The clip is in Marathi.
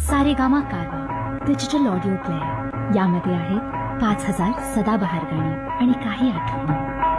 सारेगामा कारवा डिजिटल ऑडिओ प्लेअर. यामध्ये आहेत 5000 सदाबहार गाणी आणि काही आठवणी.